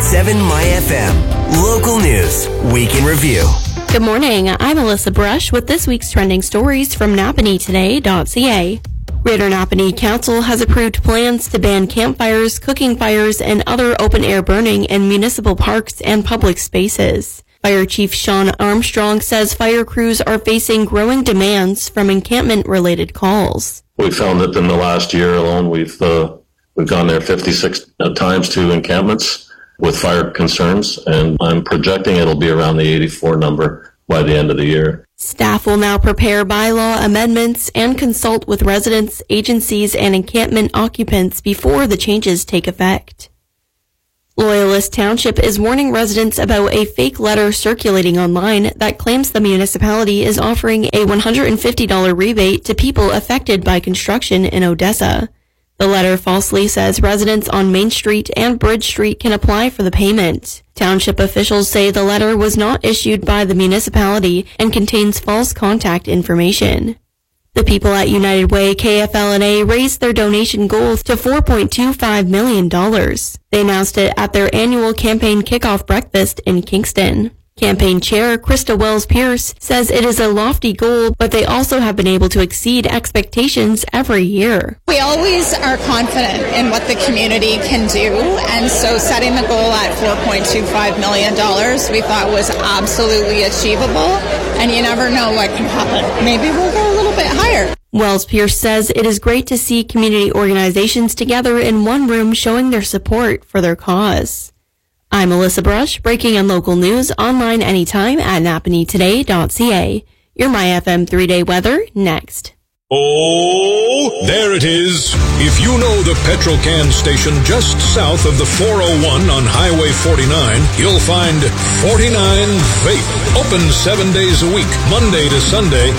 101.7 My FM. Local news, week in review. Good morning. I'm Alyssa Brush with this week's trending stories from Napanee Greater Napanee Council has approved plans to ban campfires, cooking fires, and other open-air burning in municipal parks and public spaces. Fire Chief Sean Armstrong says fire crews are facing growing demands from encampment-related calls. We found that in the last year alone, we've gone there 56 times to encampments with fire concerns, and I'm projecting it'll be around the 84 number by the end of the year. Staff will now prepare bylaw amendments and consult with residents, agencies, and encampment occupants before the changes take effect. Loyalist Township is warning residents about a fake letter circulating online that claims the municipality is offering a $150 rebate to people affected by construction in Odessa. The letter falsely says residents on Main Street and Bridge Street can apply for the payment. Township officials say the letter was not issued by the municipality and contains false contact information. The people at United Way KFL&A raised their donation goal to $4.25 million. They announced it at their annual campaign kickoff breakfast in Kingston. Campaign Chair Krista Wells-Pierce says it is a lofty goal, but they also have been able to exceed expectations every year. We always are confident in what the community can do, and so setting the goal at $4.25 million we thought was absolutely achievable, and you never know what can happen. Maybe we'll go a little bit higher. Wells-Pierce says it is great to see community organizations together in one room showing their support for their cause. I'm Alyssa Brush, breaking on local news online anytime at napaneetoday.ca. Your My FM 3-day weather next. Oh, there it is. If you know the Petrocan station just south of the 401 on Highway 49, you'll find 49 Vape. Open 7 days a week, Monday to Sunday.